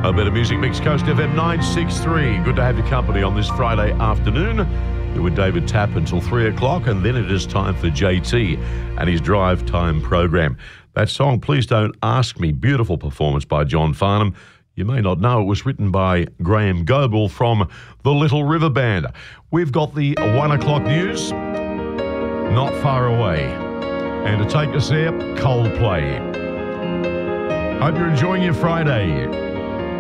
A bit of music mix, Coast FM 963. Good to have your company on this Friday afternoon. You're with David Tapp until 3 o'clock, and then it is time for JT and his Drive Time program. That song, Please Don't Ask Me, beautiful performance by John Farnham. You may not know it was written by Graham Goble from the Little River Band. We've got the 1 o'clock news, not far away. And to take us there, Coldplay. Hope you're enjoying your Friday.